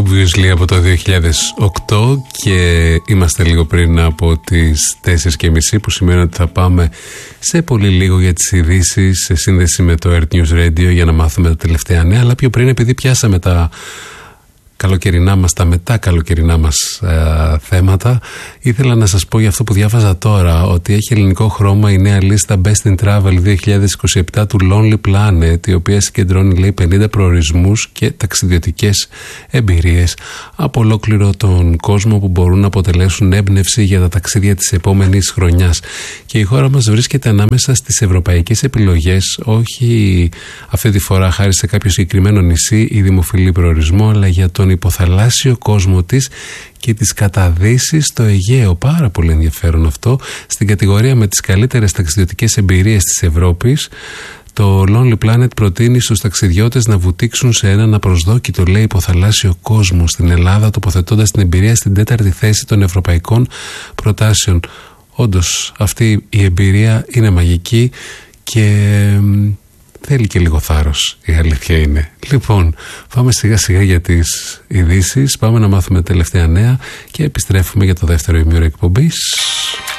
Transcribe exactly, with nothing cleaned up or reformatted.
obviously από το δύο χιλιάδες οκτώ και είμαστε λίγο πριν από τις τέσσερις και μισή, που σημαίνει ότι θα πάμε σε πολύ λίγο για τις ειδήσεις σε σύνδεση με το Earth News Radio για να μάθουμε τα τελευταία νέα. Αλλά πιο πριν, επειδή πιάσαμε τα καλοκαιρινά μας, τα μετά καλοκαιρινά μας ε, θέματα, ήθελα να σας πω για αυτό που διάβαζα τώρα, ότι έχει ελληνικό χρώμα η νέα λίστα Best in Travel δύο χιλιάδες είκοσι επτά του Lonely Planet, η οποία συγκεντρώνει, λέει, πενήντα προορισμούς και ταξιδιωτικές εμπειρίες από ολόκληρο τον κόσμο που μπορούν να αποτελέσουν έμπνευση για τα ταξίδια της επόμενης χρονιάς. Και η χώρα μας βρίσκεται ανάμεσα στις ευρωπαϊκές επιλογές, όχι αυτή τη φορά χάρη σε κάποιο συγκεκριμένο νησί ή δημοφιλή προορισμό, αλλά για τον υποθαλάσσιο κόσμο της και τις καταδύσεις στο Αιγαίο. Πάρα πολύ ενδιαφέρον αυτό. Στην κατηγορία με τις καλύτερες ταξιδιωτικές εμπειρίες της Ευρώπης, το Lonely Planet προτείνει στους ταξιδιώτες να βουτήξουν σε έναν απροσδόκητο, λέει, υποθαλάσσιο κόσμο στην Ελλάδα, τοποθετώντας την εμπειρία στην τέταρτη θέση των ευρωπαϊκών προτάσεων. Όντως, αυτή η εμπειρία είναι μαγική και θέλει και λίγο θάρρος, η αλήθεια είναι. Λοιπόν, πάμε σιγά σιγά για τις ειδήσεις, πάμε να μάθουμε τελευταία νέα και επιστρέφουμε για το δεύτερο ημίωρο εκπομπής.